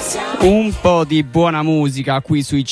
Un po' di buona musica qui sui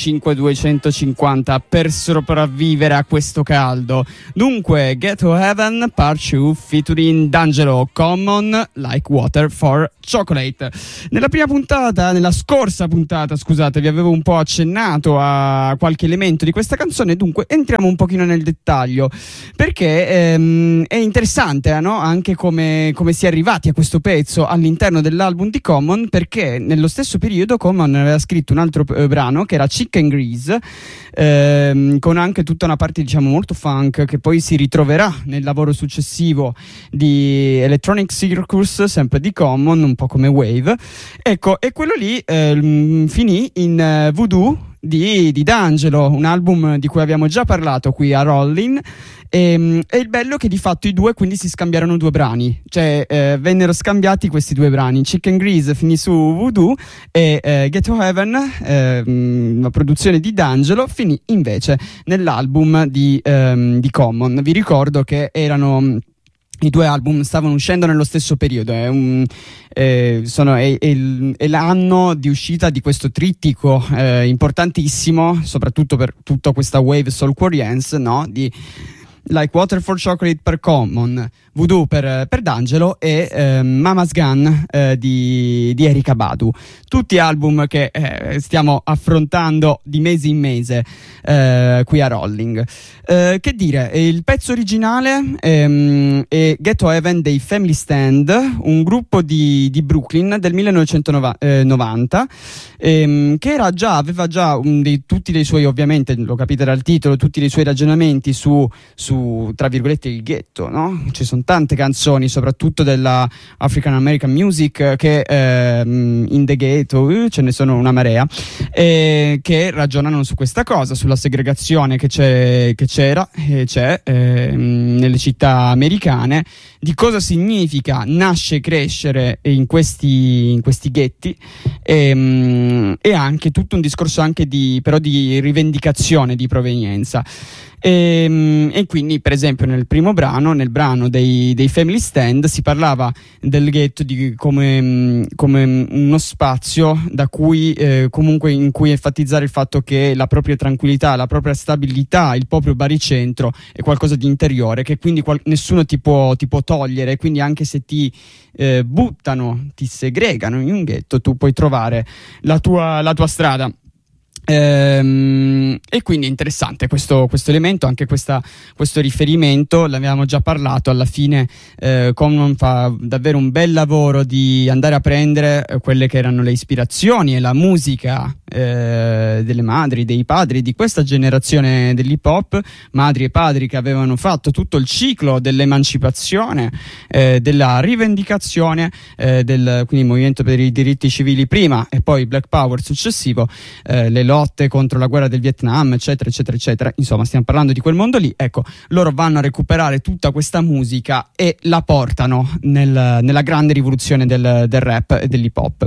105-250 per sopravvivere a questo caldo. Dunque, Ghetto Heaven, Part 2 featuring D'Angelo, Common, Like Water for Chocolate. Nella scorsa puntata, scusate, vi avevo un po' accennato a qualche elemento di questa canzone, dunque entriamo un pochino nel dettaglio, perché è interessante, no? Anche come si è arrivati a questo pezzo all'interno dell'album di Common, perché nello stesso periodo Common aveva scritto un altro brano che era Chicken Grease, con anche tutta una parte, diciamo, molto funk, che poi si ritroverà nel lavoro successivo di Electronic Circus, sempre di Common, un po' come Wave. Ecco, e quello lì finì in Voodoo di D'Angelo, un album di cui abbiamo già parlato qui a Rollin'. E il bello è che di fatto i due quindi si scambiarono due brani, cioè vennero scambiati questi due brani. Chicken Grease finì su Voodoo e Ghetto Heaven, la produzione di D'Angelo, finì invece nell'album di Common. Vi ricordo che erano i due album, stavano uscendo nello stesso periodo, è l'anno di uscita di questo trittico importantissimo, soprattutto per tutta questa wave soulquariense, no? Di Like Water for Chocolate per Common, Voodoo per D'Angelo e Mama's Gun di Erykah Badu. Tutti album che stiamo affrontando di mese in mese qui a Rolling. Che dire, il pezzo originale è Ghetto Heaven dei Family Stand, un gruppo di Brooklyn del 1990, che aveva già tutti dei suoi, ovviamente lo capite dal titolo, tutti i suoi ragionamenti su tra virgolette il ghetto, no? Ci sono tante canzoni, soprattutto della African American music, che in the ghetto ce ne sono una marea, che ragionano su questa cosa, sulla segregazione che c'è nelle città americane, di cosa significa nascere e crescere in questi ghetti, e anche tutto un discorso anche di rivendicazione di provenienza. E quindi, per esempio, nel primo brano, nel brano dei Family Stand, si parlava del ghetto come uno spazio da cui comunque in cui enfatizzare il fatto che la propria tranquillità, la propria stabilità, il proprio baricentro è qualcosa di interiore, che quindi nessuno ti può togliere, quindi anche se ti buttano, ti segregano in un ghetto, tu puoi trovare la tua strada. E quindi è interessante questo elemento, anche questo riferimento, l'avevamo già parlato. Alla fine Common fa davvero un bel lavoro di andare a prendere quelle che erano le ispirazioni e la musica delle madri, dei padri di questa generazione dell'hip hop, madri e padri che avevano fatto tutto il ciclo dell'emancipazione, della rivendicazione, quindi il movimento per i diritti civili prima e poi Black Power successivo, le lotte contro la guerra del Vietnam, eccetera eccetera eccetera. Insomma, stiamo parlando di quel mondo lì. Ecco, loro vanno a recuperare tutta questa musica e la portano nella grande rivoluzione del rap e dell'hip hop.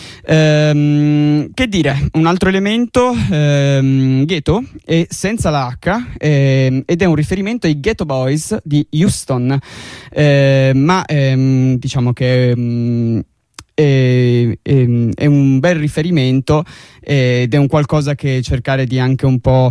Che dire, un altro elemento, ghetto è senza la H, ed è un riferimento ai Ghetto Boys di Houston, ma diciamo che è un bel riferimento, ed è un qualcosa che cercare di anche un po'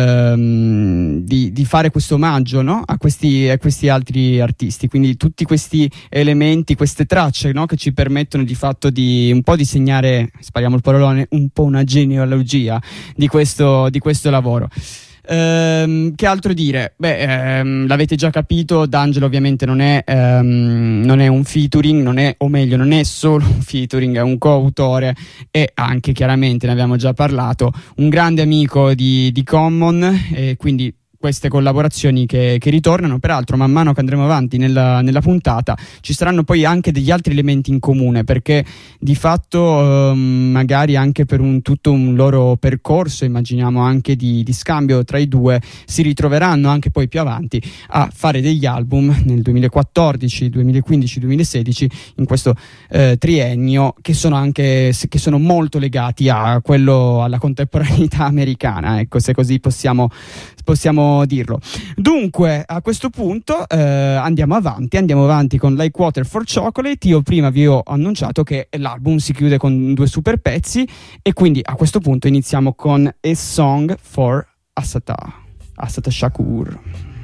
di fare questo omaggio, no? a questi altri artisti, quindi tutti questi elementi, queste tracce, no? Che ci permettono di fatto di un po' di segnare, spariamo il parolone, un po' una genealogia di questo lavoro. Che altro dire? L'avete già capito, D'Angelo ovviamente non è un featuring, non è solo un featuring, è un coautore e anche, chiaramente, ne abbiamo già parlato, un grande amico di Common, e quindi queste collaborazioni che ritornano. Peraltro, man mano che andremo avanti nella puntata, ci saranno poi anche degli altri elementi in comune, perché di fatto magari anche per tutto un loro percorso, immaginiamo anche di scambio tra i due, si ritroveranno anche poi più avanti a fare degli album nel 2014, 2015, 2016, in questo triennio, che sono molto legati alla contemporaneità americana, ecco, se così possiamo possiamo dirlo. Dunque, a questo punto andiamo avanti con Like Water for Chocolate. Io prima vi ho annunciato che l'album si chiude con 2 super pezzi e quindi a questo punto iniziamo con A Song for Assata Shakur.